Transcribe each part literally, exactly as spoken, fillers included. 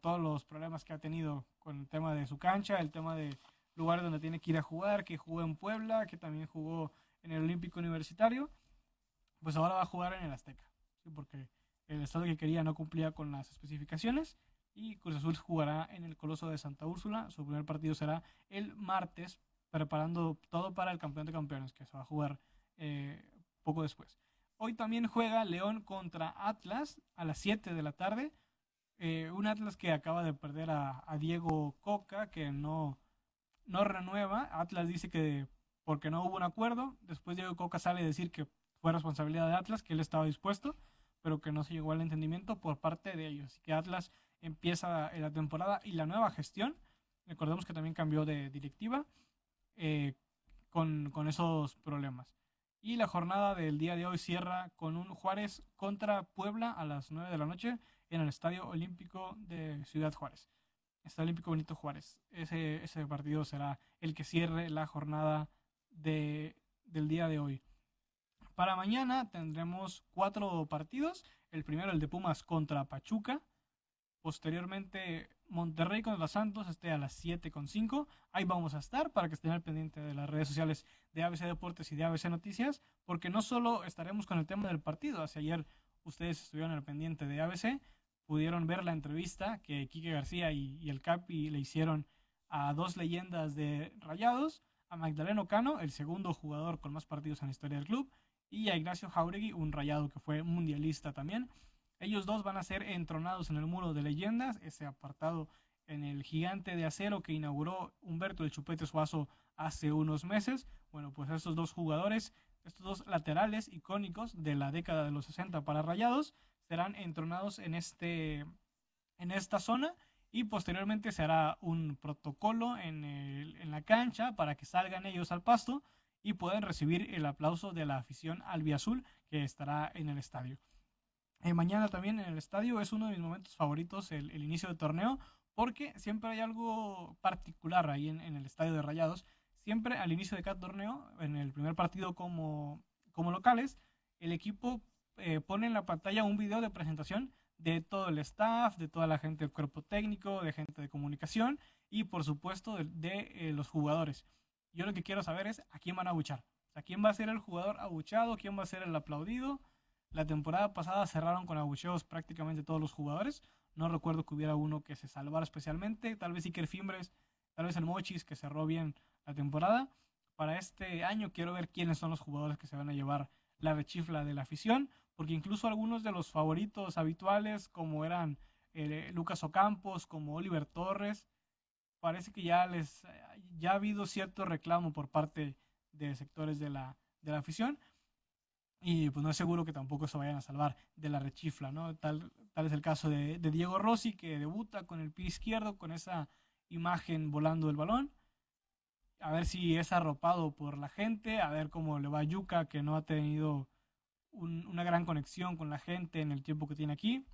todos los problemas que ha tenido con el tema de su cancha, el tema de lugares donde tiene que ir a jugar, que jugó en Puebla, que también jugó en el Olímpico Universitario, pues ahora va a jugar en el Azteca, ¿sí? Porque el estadio que quería no cumplía con las especificaciones y Cruz Azul jugará en el Coloso de Santa Úrsula. Su primer partido será el martes, preparando todo para el campeón de campeones, que se va a jugar eh, poco después. Hoy también juega León contra Atlas a las siete de la tarde. Eh, un Atlas que acaba de perder a, a Diego Coca, que no, no renueva. Atlas dice que porque no hubo un acuerdo. Después Diego Coca sale a decir que fue responsabilidad de Atlas, que él estaba dispuesto, pero que no se llegó al entendimiento por parte de ellos. Así que Atlas empieza la temporada y la nueva gestión. Recordemos que también cambió de directiva eh, con, con esos problemas. Y la jornada del día de hoy cierra con un Juárez contra Puebla a las nueve de la noche en el Estadio Olímpico de Ciudad Juárez. Estadio Olímpico Benito Juárez. Ese, ese partido será el que cierre la jornada de, del día de hoy. Para mañana tendremos cuatro partidos. El primero, el de Pumas contra Pachuca. Posteriormente, Monterrey contra Santos, este a las siete con cinco. Ahí vamos a estar para que estén al pendiente de las redes sociales de A B C Deportes y de A B C Noticias, porque no solo estaremos con el tema del partido. Hace ayer ustedes estuvieron al pendiente de A B C, pudieron ver la entrevista que Quique García y, y el Capi le hicieron a dos leyendas de Rayados, a Magdaleno Cano, el segundo jugador con más partidos en la historia del club, y a Ignacio Jauregui, un Rayado que fue mundialista también. Ellos dos van a ser entronados en el muro de leyendas, ese apartado en el gigante de acero que inauguró Humberto el Chupete Suazo hace unos meses. Bueno, pues estos dos jugadores, estos dos laterales icónicos de la década de los sesenta para Rayados, serán entronados en, este, en esta zona y posteriormente se hará un protocolo en, el, en la cancha para que salgan ellos al pasto y puedan recibir el aplauso de la afición albiazul que estará en el estadio. Eh, mañana también en el estadio es uno de mis momentos favoritos, el, el inicio de torneo, porque siempre hay algo particular ahí en, en el estadio de Rayados. Siempre al inicio de cada torneo, en el primer partido como, como locales, el equipo eh, pone en la pantalla un video de presentación de todo el staff, de toda la gente del cuerpo técnico, de gente de comunicación y por supuesto de, de eh, los jugadores. Yo lo que quiero saber es a quién van a abuchar. O sea, quién va a ser el jugador abuchado, quién va a ser el aplaudido. La temporada pasada cerraron con abucheos prácticamente todos los jugadores. No recuerdo que hubiera uno que se salvara especialmente. Tal vez Iker Fimbres, tal vez el Mochis, que cerró bien la temporada. Para este año quiero ver quiénes son los jugadores que se van a llevar la rechifla de la afición, porque incluso algunos de los favoritos habituales, como eran eh, Lucas Ocampos, como Oliver Torres, parece que ya les ya ha habido cierto reclamo por parte de sectores de la, de la afición. Y pues no es seguro que tampoco se vayan a salvar de la rechifla, ¿no? Tal, tal es el caso de, de Diego Rossi, que debuta con el pie izquierdo, con esa imagen volando el balón. A ver si es arropado por la gente, a ver cómo le va a Yuka, que no ha tenido un, una gran conexión con la gente en el tiempo que tiene aquí.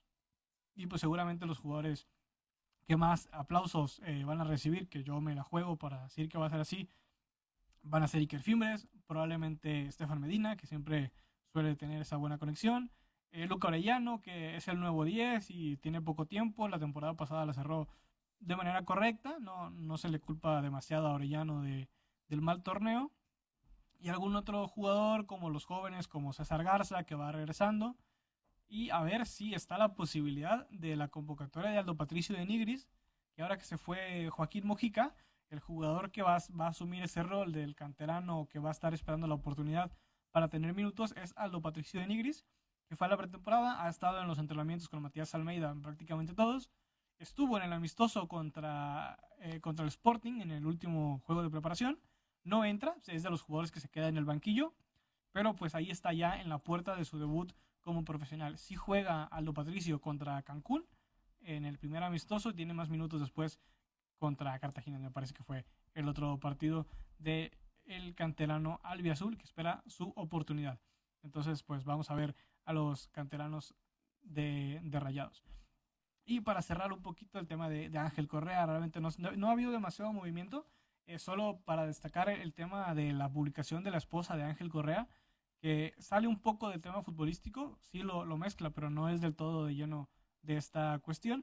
Y pues seguramente los jugadores que más aplausos eh, van a recibir, que yo me la juego para decir que va a ser así, van a ser Iker Fimbres, probablemente Estefan Medina, que siempre suele tener esa buena conexión. Eh, Luca Orellano, que es el nuevo diez y tiene poco tiempo. La temporada pasada la cerró de manera correcta. No, no se le culpa demasiado a Orellano de, del mal torneo. Y algún otro jugador, como los jóvenes, como César Garza, que va regresando. Y a ver si está la posibilidad de la convocatoria de Aldo Patricio de Nigris, que ahora que se fue Joaquín Mojica, el jugador que va, va a asumir ese rol del canterano que va a estar esperando la oportunidad para tener minutos es Aldo Patricio de Nigris, que fue a la pretemporada, ha estado en los entrenamientos con Matías Almeida prácticamente todos, estuvo en el amistoso contra, eh, contra el Sporting en el último juego de preparación, no entra, es de los jugadores que se queda en el banquillo, pero pues ahí está ya en la puerta de su debut como profesional. Sí juega Aldo Patricio contra Cancún en el primer amistoso, tiene más minutos después contra Cartagena, me parece que fue el otro partido de el canterano albiazul que espera su oportunidad. Entonces, pues vamos a ver a los canteranos de, de Rayados. Y para cerrar un poquito el tema de, de Ángel Correa, realmente no, no ha habido demasiado movimiento, eh, solo para destacar el tema de la publicación de la esposa de Ángel Correa, que sale un poco del tema futbolístico, sí lo, lo mezcla, pero no es del todo de lleno de esta cuestión.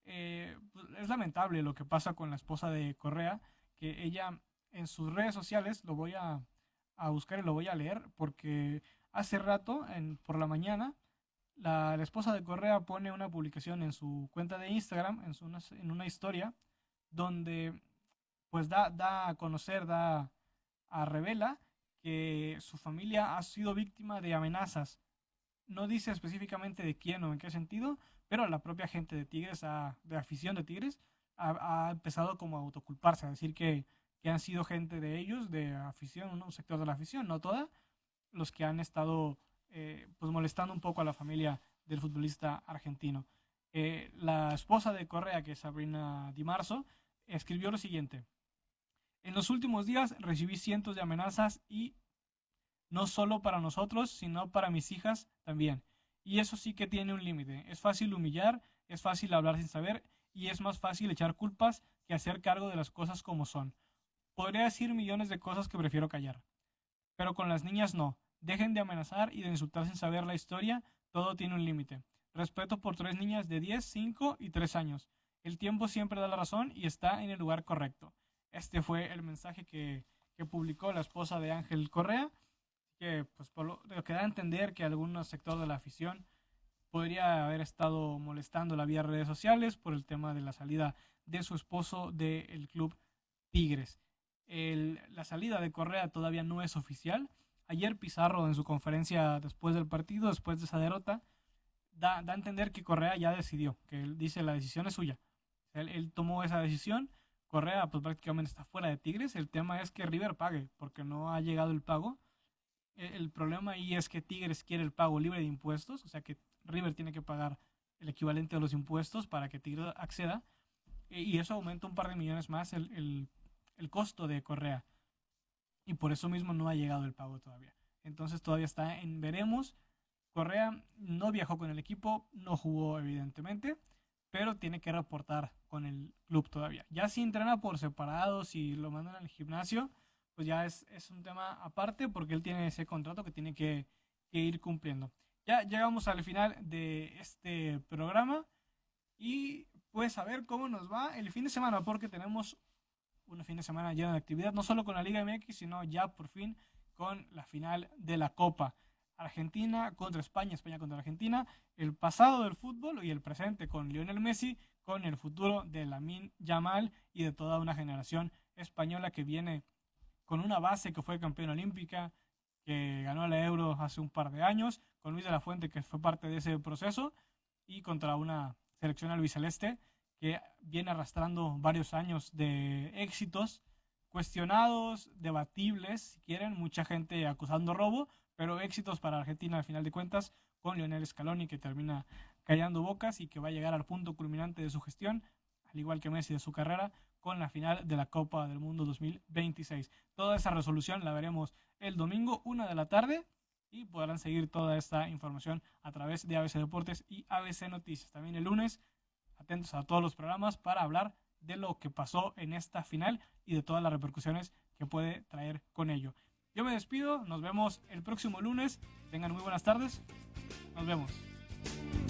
eh, pues, es lamentable lo que pasa con la esposa de Correa, que ella en sus redes sociales, lo voy a, a buscar y lo voy a leer, porque hace rato, en, por la mañana, la, la esposa de Correa pone una publicación en su cuenta de Instagram, en, su, en una historia, donde pues da, da a conocer, da a revela que su familia ha sido víctima de amenazas. No dice específicamente de quién o en qué sentido, pero la propia gente de Tigres, ha, de afición de Tigres, ha, ha empezado como a autoculparse, a decir que, que han sido gente de ellos, de afición, un sector de la afición, no toda, los que han estado eh, pues molestando un poco a la familia del futbolista argentino. Eh, la esposa de Correa, que es Sabrina Di Marzo, escribió lo siguiente: en los últimos días recibí cientos de amenazas y no solo para nosotros, sino para mis hijas también. Y eso sí que tiene un límite. Es fácil humillar, es fácil hablar sin saber y es más fácil echar culpas que hacer cargo de las cosas como son. Podría decir millones de cosas que prefiero callar. Pero con las niñas no. Dejen de amenazar y de insultar sin saber la historia. Todo tiene un límite. Respeto por tres niñas de diez, cinco y tres años. El tiempo siempre da la razón y está en el lugar correcto. Este fue el mensaje que, que publicó la esposa de Ángel Correa, que pues por lo, lo que da a entender que algún sector de la afición podría haber estado molestándola vía redes sociales por el tema de la salida de su esposo del club Tigres. El, la salida de Correa todavía no es oficial. Ayer Pizarro, en su conferencia después del partido, después de esa derrota, da, da a entender que Correa ya decidió, que él dice la decisión es suya. Él, él tomó esa decisión. Correa pues prácticamente está fuera de Tigres. El tema es que River pague, porque no ha llegado el pago. El, el problema ahí es que Tigres quiere el pago libre de impuestos, o sea que River tiene que pagar el equivalente de los impuestos para que Tigres acceda, y eso aumenta un par de millones más el, el, el costo de Correa, y por eso mismo no ha llegado el pago todavía. Entonces todavía está en veremos. Correa no viajó con el equipo, no jugó evidentemente, pero tiene que reportar con el club todavía. Ya si entrena por separado, si lo mandan al gimnasio, pues ya es, es un tema aparte, porque él tiene ese contrato que tiene que, que ir cumpliendo. Ya llegamos al final de este programa y pues a ver cómo nos va el fin de semana, porque tenemos un fin de semana lleno de actividad, no solo con la Liga M X, sino ya por fin con la final de la Copa. Argentina contra España, España contra Argentina, el pasado del fútbol y el presente con Lionel Messi, con el futuro de Lamine Yamal y de toda una generación española que viene con una base que fue campeona olímpica, que ganó la Euro hace un par de años, con Luis de la Fuente, que fue parte de ese proceso, y contra una selección albiceleste que viene arrastrando varios años de éxitos cuestionados, debatibles, si quieren, mucha gente acusando robo, pero éxitos para Argentina al final de cuentas, con Lionel Scaloni, que termina callando bocas y que va a llegar al punto culminante de su gestión, al igual que Messi de su carrera, con la final de la Copa del Mundo dos mil veintiséis. Toda esa resolución la veremos el domingo, una de la tarde, y podrán seguir toda esta información a través de A B C Deportes y A B C Noticias. También el lunes, atentos a todos los programas para hablar de lo que pasó en esta final y de todas las repercusiones que puede traer con ello. Yo me despido, nos vemos el próximo lunes, tengan muy buenas tardes, nos vemos.